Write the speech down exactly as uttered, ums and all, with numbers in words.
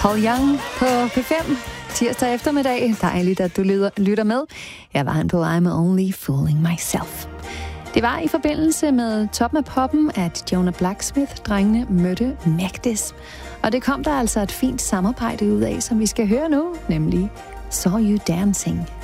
Paul Young på P fem. Tirsdag eftermiddag. Dejligt, at du lytter med. Jeg var han på I'm Only Fooling Myself. Det var i forbindelse med Toppen af Poppen, at Jonah Blacksmith-drengene mødte Magdes. Og det kom der altså et fint samarbejde ud af, som vi skal høre nu, nemlig Saw You Dancing.